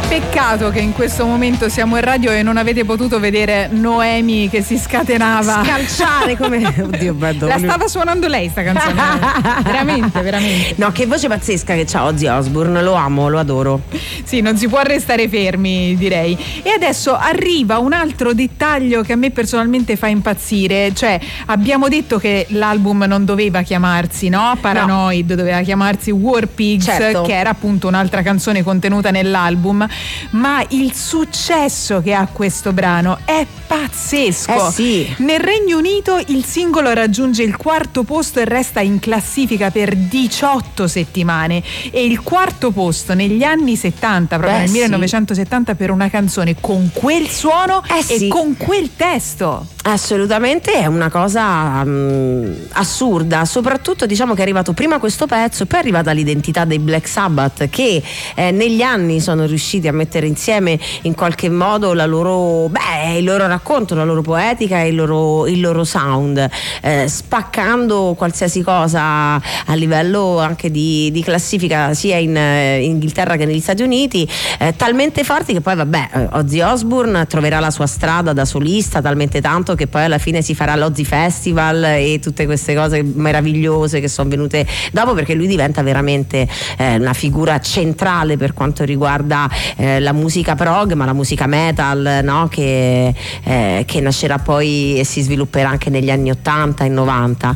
Peccato che in questo momento siamo in radio e non avete potuto vedere Noemi che si scatenava. Scalciare come... Oddio, bello. La stava suonando lei sta canzone. Veramente, veramente. No, che voce pazzesca che c'ha Ozzy Osbourne, lo amo, lo adoro. Sì, non si può restare fermi, direi. E adesso arriva un altro dettaglio che a me personalmente fa impazzire. Cioè, abbiamo detto che l'album non doveva chiamarsi, no? Paranoid, no. Doveva chiamarsi War Pigs, certo, che era appunto un'altra canzone contenuta nell'album. Ma il successo che ha questo brano è pazzesco. Sì. Nel Regno Unito il singolo raggiunge il 4° posto e resta in classifica per 18 settimane, e il 4° posto negli anni 70, proprio nel 1970, per una canzone con quel suono e con quel testo. Assolutamente, è una cosa assurda. Soprattutto diciamo che è arrivato prima questo pezzo e poi è arrivata l'identità dei Black Sabbath, che negli anni sono riusciti a mettere insieme in qualche modo il loro racconto, la loro poetica e il loro sound, spaccando qualsiasi cosa a livello anche di classifica sia in Inghilterra che negli Stati Uniti, talmente forti che poi Ozzy Osbourne troverà la sua strada da solista, talmente tanto che poi alla fine si farà l'Ozzy Festival e tutte queste cose meravigliose che sono venute dopo, perché lui diventa veramente una figura centrale per quanto riguarda la musica prog, ma la musica metal, no? che nascerà poi e si svilupperà anche negli anni 80 e 90.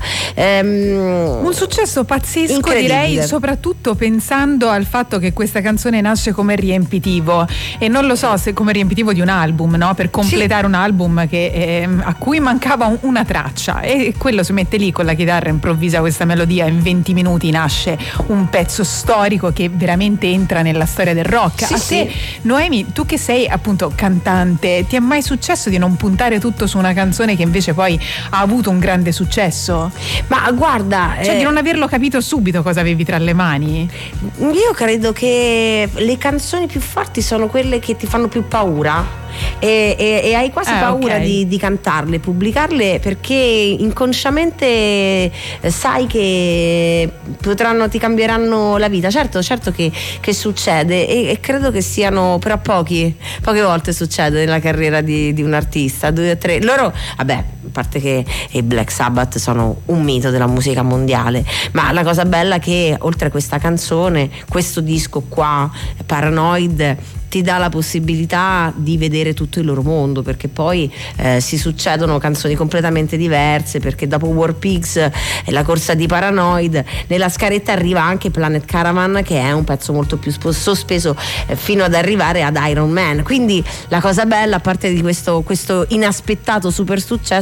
Un successo pazzesco, direi, soprattutto pensando al fatto che questa canzone nasce come riempitivo, e non lo so se come riempitivo di un album, no? Per completare un album che a cui mancava una traccia, e quello si mette lì con la chitarra, improvvisa questa melodia, in 20 minuti nasce un pezzo storico che veramente entra nella storia del rock. A te, Noemi, tu che sei appunto cantante, ti è mai successo di non puntare tutto su una canzone che invece poi ha avuto un grande successo? Ma guarda, cioè di non averlo capito subito cosa avevi tra le mani? Io credo che le canzoni più forti sono quelle che ti fanno più paura e hai quasi paura di cantarle, pubblicarle, perché inconsciamente sai che ti cambieranno la vita. Certo che succede, e credo che siano però poche volte succede nella carriera di un artista, 2 o 3. Loro, a parte che i Black Sabbath sono un mito della musica mondiale, ma la cosa bella è che oltre a questa canzone, questo disco qua, Paranoid, ti dà la possibilità di vedere tutto il loro mondo, perché poi si succedono canzoni completamente diverse, perché dopo War Pigs e la corsa di Paranoid, nella scaletta arriva anche Planet Caravan, che è un pezzo molto più sospeso fino ad arrivare ad Iron Man. Quindi la cosa bella, a parte di questo inaspettato super successo,